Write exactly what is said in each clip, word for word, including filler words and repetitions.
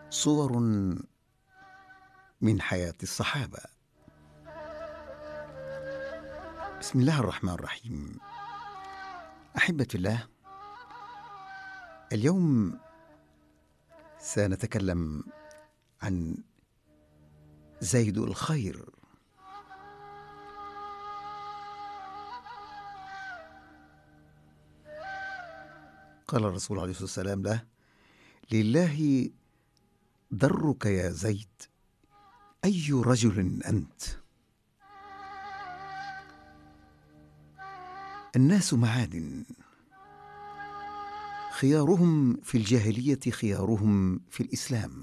صور من حياة الصحابة. بسم الله الرحمن الرحيم. أحبة الله، اليوم سنتكلم عن زيد الخير. قال الرسول عليه الصلاة والسلام له: لله درك يا زيد، أي رجل أنت؟ الناس معادن، خيارهم في الجاهلية خيارهم في الإسلام.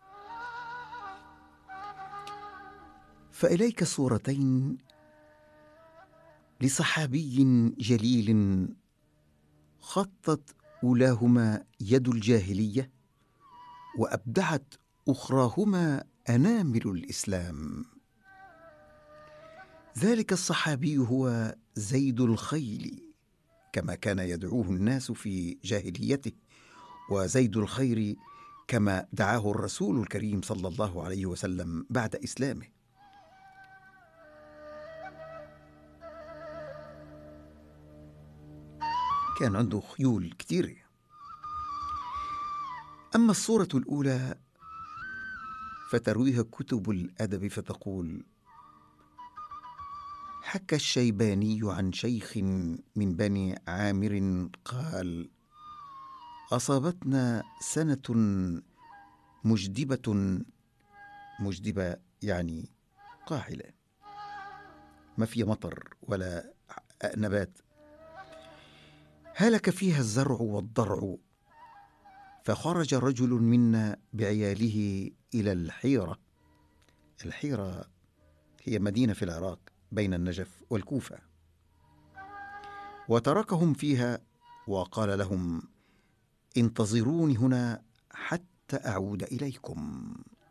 فإليك صورتين لصحابي جليل خطت أولاهما يد الجاهلية وأبدعت أخراهما أنامل الإسلام. ذلك الصحابي هو زيد الخيل كما كان يدعوه الناس في جاهليته، وزيد الخير كما دعاه الرسول الكريم صلى الله عليه وسلم بعد إسلامه. كان عنده خيول كثيرة. أما الصورة الأولى فترويها كتب الأدب فتقول: حكى الشيباني عن شيخ من بني عامر قال: أصابتنا سنة مجدبة. مجدبة يعني قاحلة، ما فيها مطر ولا نبات، هلك فيها الزرع والضرع، فخرج رجل منا بعياله إلى الحيرة. الحيرة هي مدينة في العراق بين النجف والكوفة، وتركهم فيها وقال لهم: انتظروني هنا حتى أعود إليكم.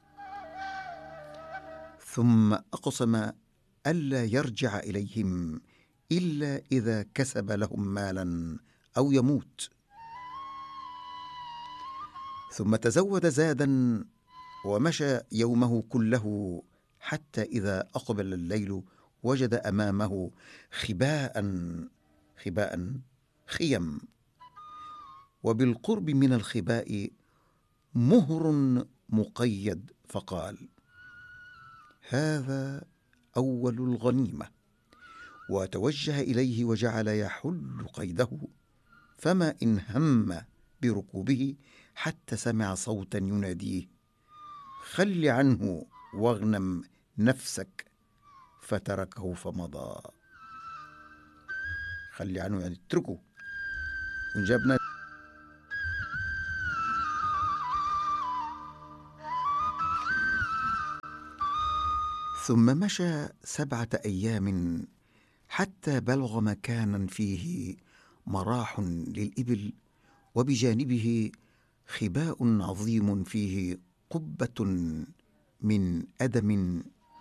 ثم أقسم ألا يرجع إليهم إلا إذا كسب لهم مالا أو يموت. ثم تزود زادا ومشى يومه كله حتى إذا أقبل الليل وجد أمامه خباء خباء خيم، وبالقرب من الخباء مهر مقيد، فقال: هذا أول الغنيمة. وتوجه إليه وجعل يحل قيده، فما إن هم بركوبه حتى سمع صوتا يناديه: خل عنه واغنم نفسك. فتركه فمضى. خلي عنه يعني اتركه. وجابنا ثم مشى سبعة أيام حتى بلغ مكانا فيه مراح للإبل، وبجانبه خباء عظيم فيه قبة من أدم،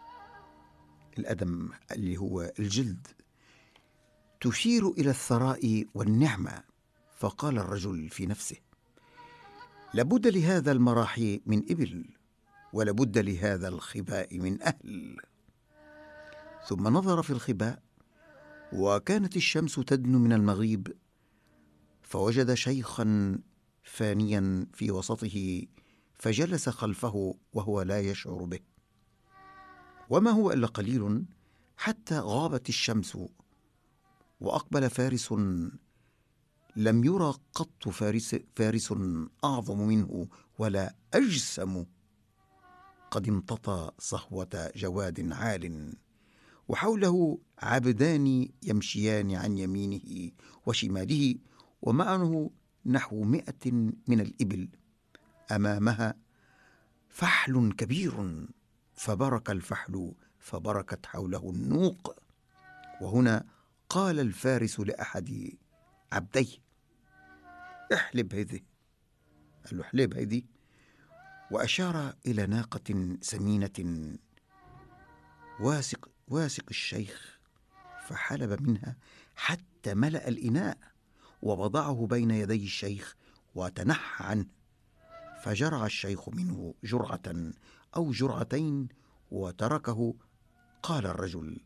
الأدم اللي هو الجلد، تشير إلى الثراء والنعمة. فقال الرجل في نفسه: لابد لهذا المراح من إبل، ولابد لهذا الخباء من أهل. ثم نظر في الخباء وكانت الشمس تدنو من المغيب، فوجد شيخا فانيا في وسطه، فجلس خلفه وهو لا يشعر به. وما هو إلا قليل حتى غابت الشمس، وأقبل فارس لم يرى قط فارس, فارس أعظم منه ولا أجسم، قد امتطى صهوة جواد عال، وحوله عبدان يمشيان عن يمينه وشماله، ومعه نحو مئة من الإبل. أمامها فحل كبير، فبرك الفحل فبركت حوله النوق. وهنا قال الفارس لأحد عبديه: احلب هذه. قال له: احلب هذه. وأشار إلى ناقة سمينة واسق واسق الشيخ، فحلب منها حتى ملأ الإناء، ووضعه بين يدي الشيخ وتنحى عنه، فجرع الشيخ منه جرعة أو جرعتين وتركه. قال الرجل: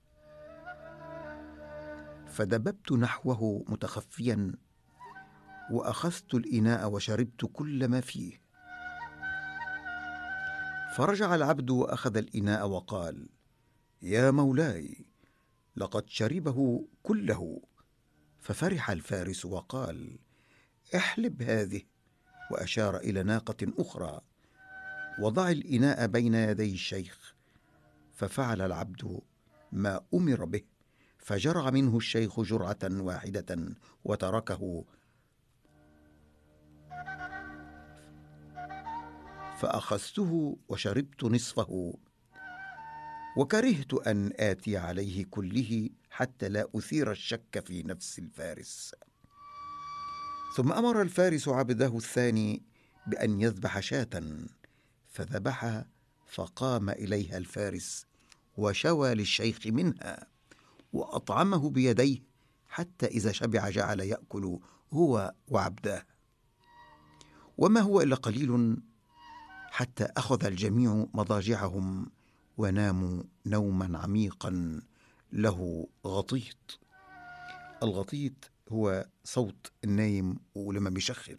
فدببت نحوه متخفيا، وأخذت الإناء وشربت كل ما فيه. فرجع العبد وأخذ الإناء وقال: يا مولاي، لقد شربه كله. ففرح الفارس وقال: احلب هذه، وأشار إلى ناقة أخرى: وضع الإناء بين يدي الشيخ. ففعل العبد ما أمر به، فجرع منه الشيخ جرعة واحدة وتركه. فأخذته وشربت نصفه، وكرهت أن آتي عليه كله حتى لا أثير الشك في نفس الفارس. ثم أمر الفارس عبده الثاني بأن يذبح شاة، فذبحها، فقام إليها الفارس وشوى للشيخ منها وأطعمه بيديه، حتى إذا شبع جعل يأكل هو وعبداه. وما هو إلا قليل حتى أخذ الجميع مضاجعهم وناموا نوما عميقا له غطيط. الغطيط هو صوت النايم ولما بيشخر.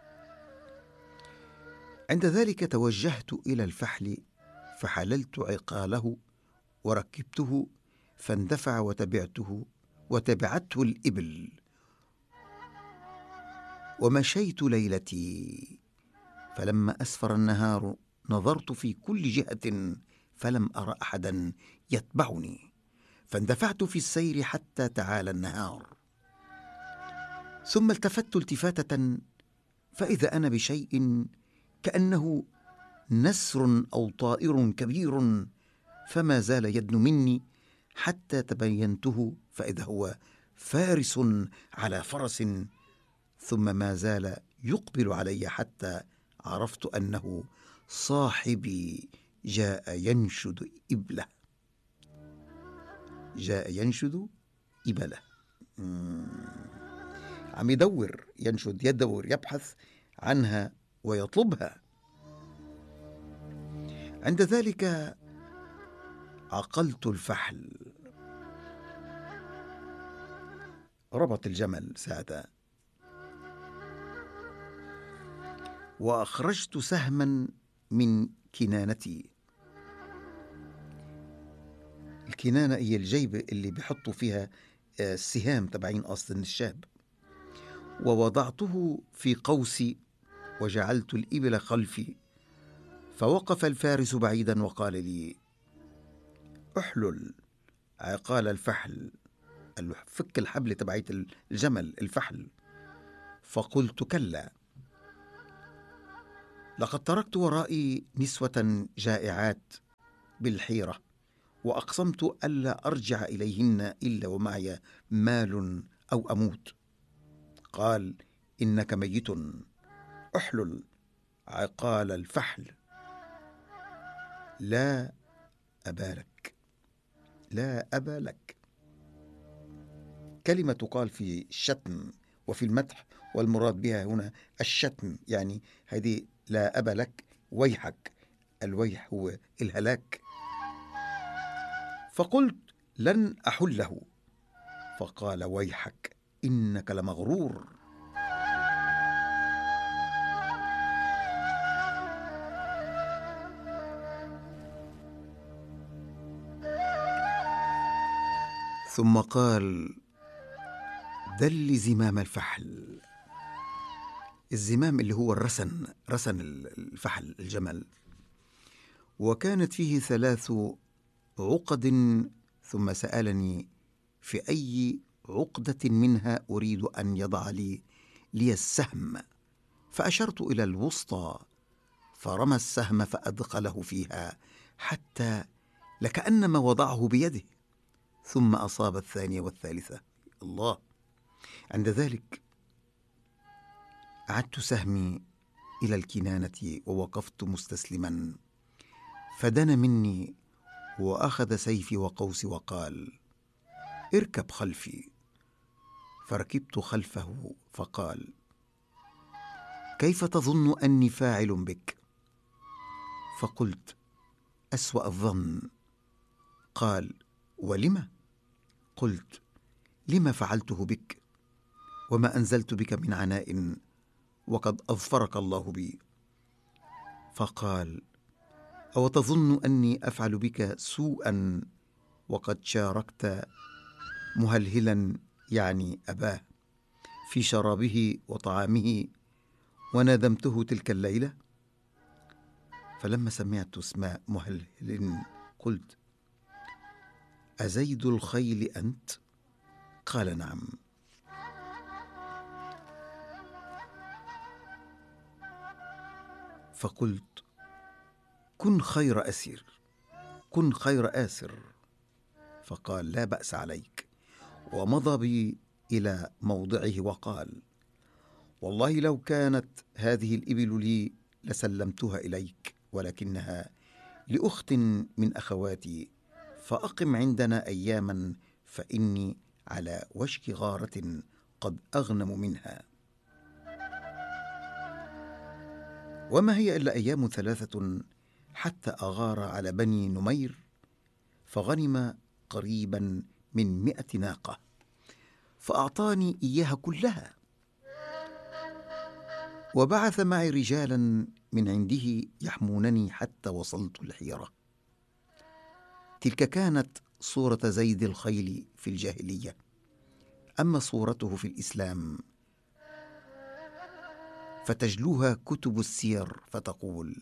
عند ذلك توجهت إلى الفحل، فحللت عقاله وركبته، فاندفع وتبعته وتبعته الإبل. ومشيت ليلتي، فلما أسفر النهار نظرت في كل جهة فلم أرى أحدا يتبعني، فاندفعت في السير حتى تعالى النهار. ثم التفت التفاتة، فإذا أنا بشيء كأنه نسر أو طائر كبير، فما زال يدن مني حتى تبينته، فإذا هو فارس على فرس، ثم ما زال يقبل علي حتى عرفت أنه صاحبي جاء ينشد إبله. جاء ينشد إبله. عم يدور، ينشد، يدور، يبحث عنها ويطلبها. عند ذلك عقلت الفحل، ربط الجمل ساعتها، وأخرجت سهما من كنانتي. الكنانة هي الجيبة اللي بيحطوا فيها السهام تبعين قصد الشاب، ووضعته في قوسي وجعلت الإبل خلفي. فوقف الفارس بعيدا وقال لي: احلل عقال الفحل، قال له فك الحبل تبعيت الجمل الفحل. فقلت: كلا، لقد تركت ورائي نسوة جائعات بالحيرة، وأقسمت ألا أرجع إليهن إلا ومعي مال أو أموت. قال: إنك ميت، احلل عقال الفحل. لا أبا لك، لا أبا لك. كلمة تقال في الشتم وفي المدح، والمراد بها هنا الشتم، يعني هذه لا أبا لك، ويحك. الويح هو الهلاك. فقلت: لن أحله. فقال: ويحك، إنك لمغرور. ثم قال: دل زمام الفحل. الزمام اللي هو الرسن، رسن الفحل الجمل، وكانت فيه ثلاث عقد. ثم سألني في أي عقدة منها أريد أن يضع لي لي السهم، فأشرت إلى الوسطى، فرمى السهم فأدخله فيها حتى لكأنما وضعه بيده، ثم أصاب الثانية والثالثة. الله! عند ذلك أعدت سهمي إلى الكنانة ووقفت مستسلما، فدنا مني وأخذ سيفي وقوسي وقال: اركب خلفي. فركبت خلفه، فقال: كيف تظن أني فاعل بك؟ فقلت: أسوأ الظن. قال: ولم؟ قلت: لما فعلته بك وما أنزلت بك من عناء وقد أظفرك الله بي؟ فقال: أو تظن أني أفعل بك سوءا وقد شاركت مهلهلا، يعني أباه، في شرابه وطعامه وندمته تلك الليلة؟ فلما سمعت اسم مهلهل قلت: أزيد الخيل أنت؟ قال: نعم. فقلت: كن خير أسير، كن خير آسر. فقال: لا بأس عليك، ومضى بي إلى موضعه وقال: والله لو كانت هذه الإبل لي لسلمتها إليك، ولكنها لأخت من أخواتي، فأقم عندنا أياما فإني على وشك غارة قد أغنم منها. وما هي إلا أيام ثلاثة حتى أغار على بني نمير، فغنم قريبا من مئة ناقة، فأعطاني إياها كلها، وبعث معي رجالا من عنده يحمونني حتى وصلت الحيرة. تلك كانت صورة زيد الخيل في الجاهلية. أما صورته في الإسلام فتجلوها كتب السير، فتقول: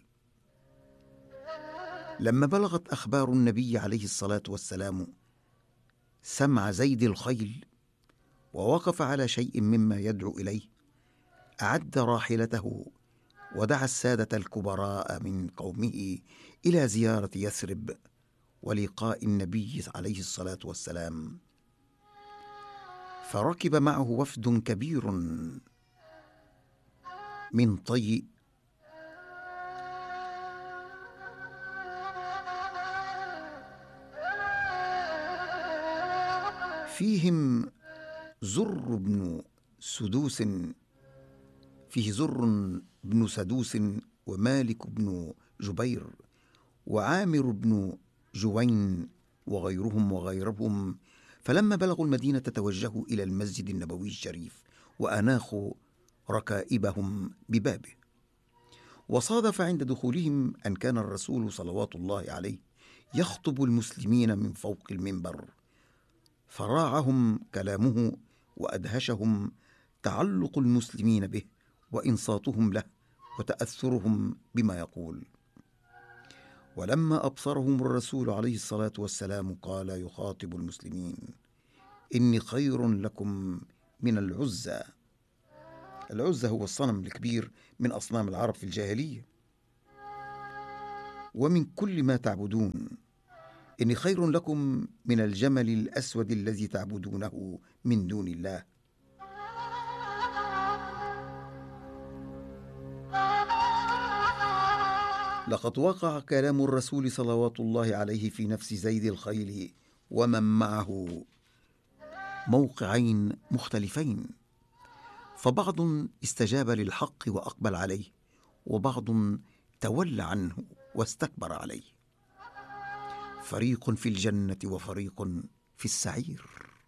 لما بلغت أخبار النبي عليه الصلاة والسلام سمع زيد الخيل ووقف على شيء مما يدعو إليه، أعد راحلته ودعا السادة الكبراء من قومه إلى زيارة يثرب ولقاء النبي عليه الصلاة والسلام، فركب معه وفد كبير من طي فيهم زر بن سدوس فيه زر بن سدوس ومالك بن جبير وعامر بن جوين وغيرهم وغيرهم. فلما بلغوا المدينة توجهوا إلى المسجد النبوي الشريف وأناخوا ركائبهم ببابه. وصادف عند دخولهم أن كان الرسول صلوات الله عليه يخطب المسلمين من فوق المنبر، فراعهم كلامه وأدهشهم تعلق المسلمين به وإنصاتهم له وتأثرهم بما يقول. ولما أبصرهم الرسول عليه الصلاة والسلام قال يخاطب المسلمين: إني خير لكم من العزى. العزى هو الصنم الكبير من أصنام العرب في الجاهلية، ومن كل ما تعبدون. إني خير لكم من الجمل الأسود الذي تعبدونه من دون الله. لقد وقع كلام الرسول صلوات الله عليه في نفس زيد الخيل ومن معه موقعين مختلفين، فبعض استجاب للحق وأقبل عليه، وبعض تولى عنه واستكبر عليه. فريق في الجنة وفريق في السعير.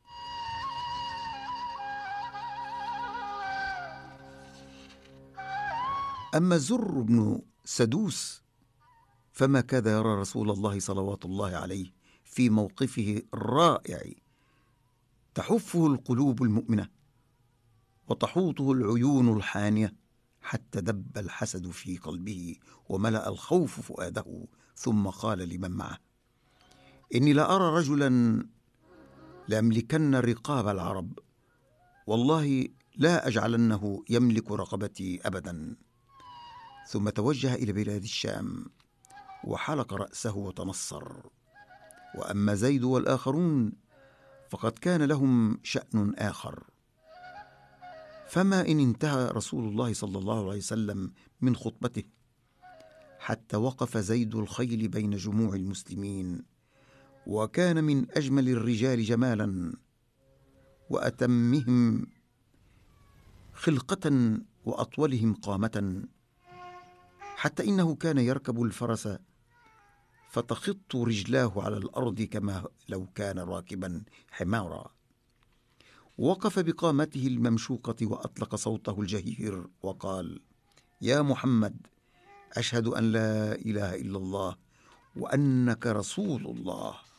أما زر بن سدوس فما كاد يرى رسول الله صلوات الله عليه في موقفه الرائع تحفه القلوب المؤمنة وتحوطه العيون الحانية، حتى دب الحسد في قلبه وملأ الخوف فؤاده، ثم قال لمن معه: إني لأرى رجلا لأملكن رقاب العرب، والله لا أجعلنه يملك رقبتي أبدا. ثم توجه إلى بلاد الشام وحلق رأسه وتنصر. وأما زيد والآخرون فقد كان لهم شأن آخر. فما إن انتهى رسول الله صلى الله عليه وسلم من خطبته حتى وقف زيد الخيل بين جموع المسلمين، وكان من أجمل الرجال جمالا وأتمهم خلقة وأطولهم قامة، حتى إنه كان يركب الفرس فتخط رجلاه على الأرض كما لو كان راكبا حمارا. وقف بقامته الممشوقة وأطلق صوته الجهير وقال: يا محمد، أشهد أن لا إله إلا الله وأنك رسول الله.